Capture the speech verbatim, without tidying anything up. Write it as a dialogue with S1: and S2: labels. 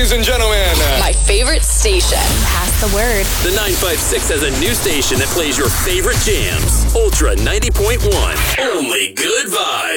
S1: ladies and gentlemen.
S2: My favorite station.
S3: Pass the word.
S4: The nine five six has a new station that plays your favorite jams. Ultra ninety point one. Only good vibes.